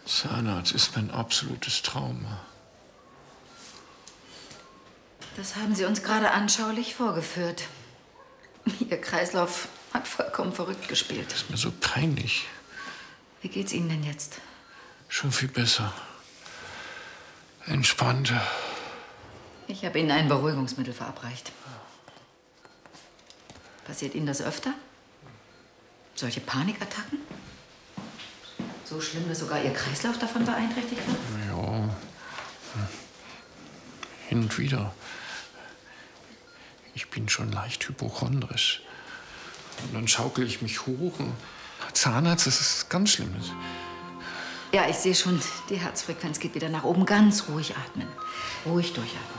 Zahnarzt ist mein absolutes Trauma. Das haben Sie uns gerade anschaulich vorgeführt. Ihr Kreislauf hat vollkommen verrückt gespielt. Das ist mir so peinlich. Wie geht's Ihnen denn jetzt? Schon viel besser. Entspannter. Ich habe Ihnen ein Beruhigungsmittel verabreicht. Passiert Ihnen das öfter? Solche Panikattacken? So schlimm, dass sogar Ihr Kreislauf davon beeinträchtigt wird? Ja. Hin und wieder. Ich bin schon leicht hypochondrisch. Und dann schaukel ich mich hoch. Und Zahnarzt, das ist ganz schlimm. Ja, ich sehe schon, die Herzfrequenz geht wieder nach oben. Ganz ruhig atmen. Ruhig durchatmen.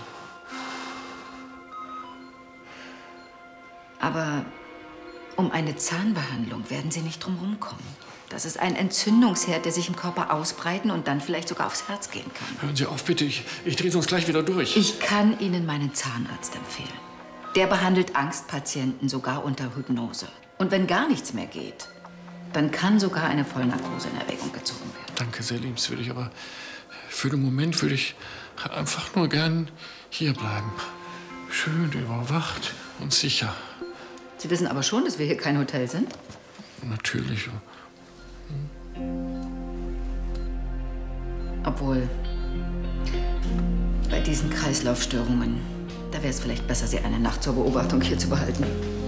Aber um eine Zahnbehandlung werden Sie nicht drum rumkommen. Das ist ein Entzündungsherd, der sich im Körper ausbreiten und dann vielleicht sogar aufs Herz gehen kann. Hören Sie auf, bitte. Ich drehe sonst gleich wieder durch. Ich kann Ihnen meinen Zahnarzt empfehlen. Der behandelt Angstpatienten sogar unter Hypnose. Und wenn gar nichts mehr geht, dann kann sogar eine Vollnarkose in Erwägung gezogen werden. Danke, sehr liebenswürdig, aber für den Moment würde ich einfach nur gern hier bleiben. Schön überwacht und sicher. Sie wissen aber schon, dass wir hier kein Hotel sind? Natürlich. Obwohl, bei diesen Kreislaufstörungen, da wäre es vielleicht besser, Sie eine Nacht zur Beobachtung hier zu behalten.